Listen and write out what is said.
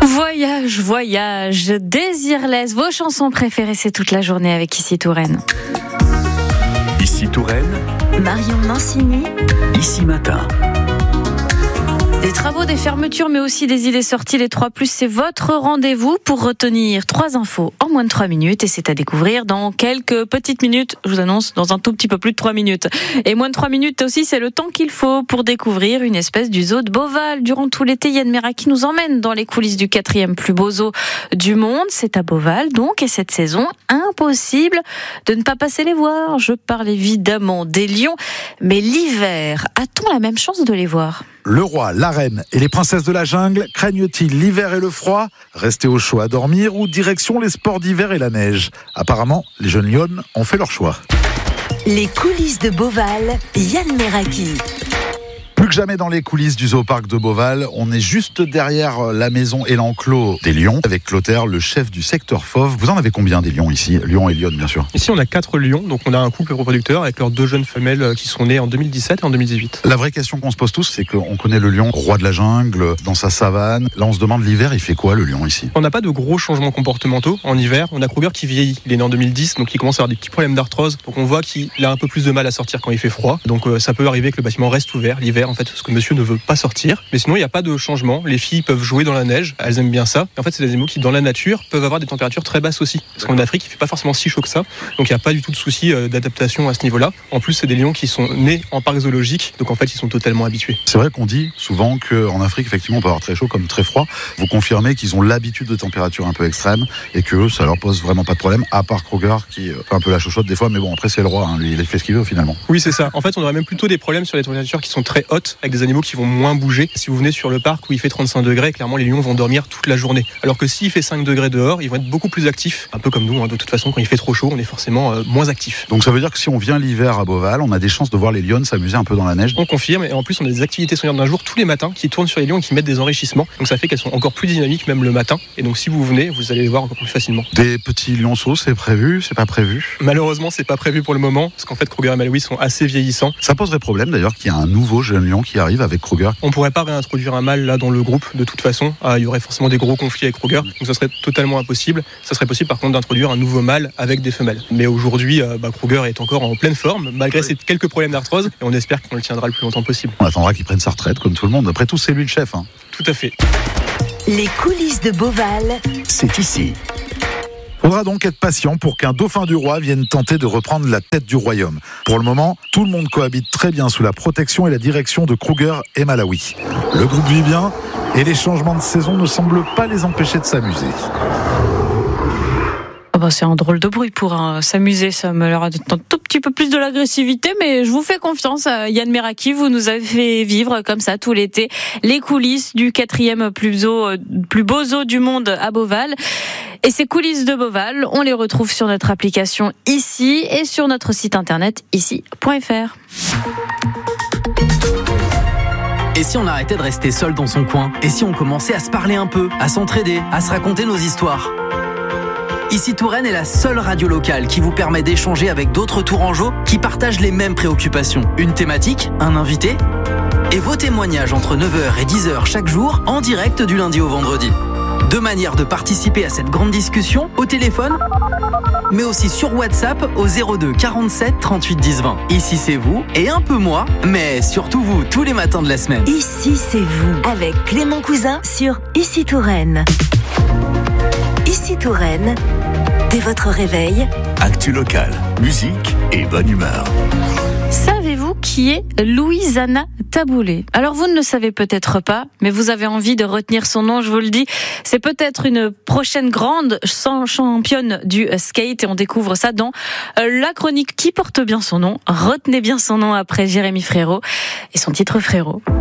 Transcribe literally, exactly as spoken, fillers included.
Voyage, voyage, désirless, vos chansons préférées, c'est toute la journée avec Ici Touraine. Ici Touraine, Marion Mancini, Ici Matin. Des travaux, des fermetures, mais aussi des idées sorties. Les trois plus, c'est votre rendez-vous pour retenir trois infos en moins de trois minutes. Et c'est à découvrir dans quelques petites minutes. Je vous annonce, dans un tout petit peu plus de trois minutes. Et moins de trois minutes aussi, c'est le temps qu'il faut pour découvrir une espèce du zoo de Beauval. Durant tout l'été, Yann Meraki nous emmène dans les coulisses du quatrième plus beau zoo du monde. C'est à Beauval, donc. Et cette saison, impossible de ne pas passer les voir. Je parle évidemment des lions. Mais l'hiver, a-t-on la même chance de les voir ? Le roi, la reine et les princesses de la jungle craignent-ils l'hiver et le froid ? Rester au chaud à dormir ou direction les sports d'hiver et la neige ? Apparemment, les jeunes lionnes ont fait leur choix. les coulisses de Beauval, Yann Meraki. Plus que jamais dans les coulisses du Zooparc de Beauval, on est juste derrière la maison et l'enclos des lions avec Clotaire, le chef du secteur fauve. Vous en avez combien des lions ici ? Lions et lionnes, bien sûr. Ici, on a quatre lions, donc on a un couple reproducteur avec leurs deux jeunes femelles qui sont nées en deux mille dix-sept et en deux mille dix-huit. La vraie question qu'on se pose tous, c'est qu'on connaît le lion, roi de la jungle, dans sa savane. Là, on se demande l'hiver, il fait quoi le lion ici ? On n'a pas de gros changements comportementaux en hiver. On a Kruger qui vieillit. Il est né en deux mille dix, donc il commence à avoir des petits problèmes d'arthrose. Donc on voit qu'il a un peu plus de mal à sortir quand il fait froid. Donc euh, ça peut arriver que le bâtiment reste ouvert l'hiver, en fait, parce que monsieur ne veut pas sortir. Mais sinon, il n'y a pas de changement. Les filles peuvent jouer dans la neige. Elles aiment bien ça. Et en fait, c'est des animaux qui, dans la nature, peuvent avoir des températures très basses aussi. Parce qu'en Afrique, il ne fait pas forcément si chaud que ça. Donc il n'y a pas du tout de souci euh, d'adaptation à ce niveau-là. En plus, c'est des lions qui sont nés en parc zoologique. Donc en fait, ils sont totalement habitués. C'est vrai qu'on dit souvent qu'en Afrique, effectivement, on peut avoir très chaud comme très froid. Vous confirmez qu'ils ont l'habitude de températures un peu extrêmes et que eux, ça leur pose vraiment pas de problème, à part Kruger qui fait un peu la chochotte des fois. Mais bon, après, c'est le roi. Hein. Lui, il fait ce qu'il veut finalement. Oui, c'est ça. En fait, on aurait même plutôt des problèmes sur les températures qui sont très hautes, avec des animaux qui vont moins bouger. Si vous venez sur le parc où il fait trente-cinq degrés, clairement, les lions vont dormir toute la journée. Alors que s'il fait cinq degrés dehors, ils vont être beaucoup plus actifs. Un peu comme nous, hein. De toute façon, quand il fait trop chaud, on est forcément euh, moins actifs. Donc ça veut dire que si on vient l'hiver à Beauval, on a des chances de voir les lions s'amuser un peu dans la neige. On confirme, et en plus, on a des activités soignantes d'un jour tous les matins qui tournent sur les lions et qui mettent des enrichissements. Donc ça fait qu'elles sont encore plus dynamiques, même le matin. Et donc si vous venez, vous allez les voir encore plus facilement. Des petits lionceaux, c'est prévu, c'est pas prévu ? Malheureusement, c'est pas prévu pour le moment, parce qu'en fait, Kruger et Malawi sont assez vieillissants. Ça poserait problème d'ailleurs qu'il y a un nouveau jeune lion qui arrive avec Kruger. On pourrait pas réintroduire un mâle là dans le groupe de toute façon. Ah, il y aurait forcément des gros conflits avec Kruger, donc ça serait totalement impossible. Ça serait possible par contre d'introduire un nouveau mâle avec des femelles. Mais aujourd'hui, euh, bah, Kruger est encore en pleine forme, malgré ses quelques problèmes d'arthrose, et on espère qu'on le tiendra le plus longtemps possible. On attendra qu'il prenne sa retraite comme tout le monde. Après tout, c'est lui le chef. Hein. Tout à fait. Les coulisses de Beauval, C'est ici. Faudra donc être patient pour qu'un dauphin du roi vienne tenter de reprendre la tête du royaume. Pour le moment, tout le monde cohabite très bien sous la protection et la direction de Kruger et Malawi. Le groupe vit bien et les changements de saison ne semblent pas les empêcher de s'amuser. Oh bah c'est un drôle de bruit pour hein, s'amuser, ça me l'air d'être un tout petit peu plus de l'agressivité, mais je vous fais confiance, Yann Meraki, vous nous avez fait vivre comme ça tout l'été les coulisses du quatrième plus, zoo, plus beau zoo du monde à Beauval. Et ces coulisses de Beauval, on les retrouve sur notre application Ici et sur notre site internet ici point f r. Et si on arrêtait de rester seul dans son coin ? Et si on commençait à se parler un peu, à s'entraider, à se raconter nos histoires ? Ici Touraine est la seule radio locale qui vous permet d'échanger avec d'autres Tourangeaux qui partagent les mêmes préoccupations. Une thématique, un invité et vos témoignages entre neuf heures et dix heures chaque jour en direct du lundi au vendredi. Deux manières de participer à cette grande discussion, au téléphone, mais aussi sur WhatsApp au zéro deux quarante-sept trente-huit dix vingt. Ici c'est vous et un peu moi, mais surtout vous tous les matins de la semaine. Ici c'est vous, avec Clément Cousin sur Ici Touraine. Ici Touraine, dès votre réveil, Actu locale, musique et bonne humeur. Savez-vous qui est Louise-Anna Taboulé ? Alors vous ne le savez peut-être pas, mais vous avez envie de retenir son nom, je vous le dis. C'est peut-être une prochaine grande championne du skate et on découvre ça dans la chronique qui porte bien son nom. Retenez bien son nom après Jérémy Frérot et son titre Frérot.